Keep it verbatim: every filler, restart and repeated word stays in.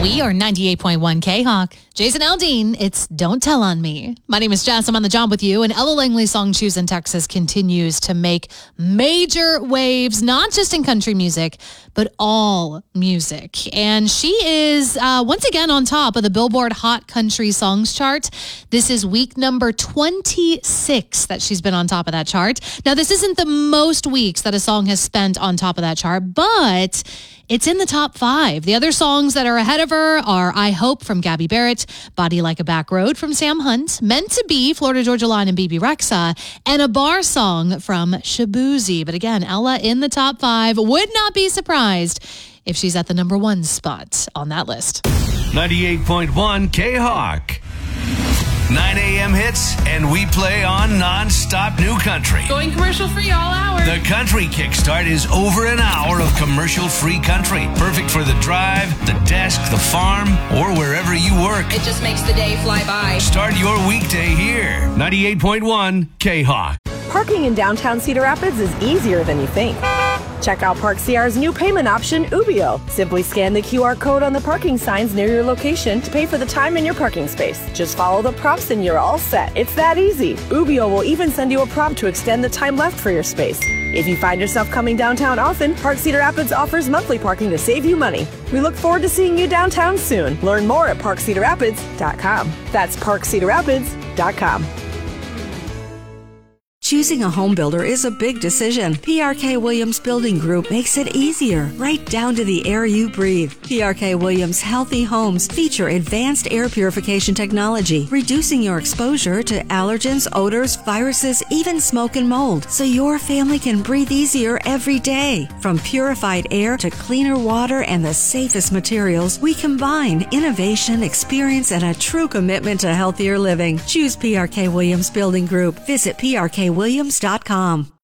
We are ninety-eight point one K-Hawk. Jason Aldean, it's Don't Tell on Me. My name is Jess. I'm on the job with you. And Ella Langley's song Choose in Texas continues to make major waves, not just in country music, but all music. And she is uh, once again on top of the Billboard Hot Country Songs chart. This is week number twenty-six that she's been on top of that chart. Now, this isn't the most weeks that a song has spent on top of that chart, but it's in the top five. The other songs that are ahead of her are I Hope from Gabby Barrett, Body Like a Back Road from Sam Hunt, Meant to Be, Florida Georgia Line and B B Rexa, and a bar song from Shaboozey. But again, Ella in the top five. Would not be surprised if she's at the number one spot on that list. ninety-eight point one K-Hawk. nine a.m. hits, and we play on non-stop new country. Going commercial-free all hour. The Country Kickstart is over an hour of commercial-free country. Perfect for the drive, the desk, the farm, or wherever you work. It just makes the day fly by. Start your weekday here. ninety-eight point one K-Hawk. Parking in downtown Cedar Rapids is easier than you think. Check out Park C R's new payment option, Ubio. Simply scan the Q R code on the parking signs near your location to pay for the time in your parking space. Just follow the prompts and you're all set. It's that easy. Ubio will even send you a prompt to extend the time left for your space. If you find yourself coming downtown often, Park Cedar Rapids offers monthly parking to save you money. We look forward to seeing you downtown soon. Learn more at park cedar rapids dot com. That's park cedar rapids dot com. Choosing a home builder is a big decision. P R K Williams Building Group makes it easier, right down to the air you breathe. P R K Williams Healthy Homes feature advanced air purification technology, reducing your exposure to allergens, odors, viruses, even smoke and mold, so your family can breathe easier every day. From purified air to cleaner water and the safest materials, we combine innovation, experience, and a true commitment to healthier living. Choose P R K Williams Building Group. Visit P R K Williams dot com.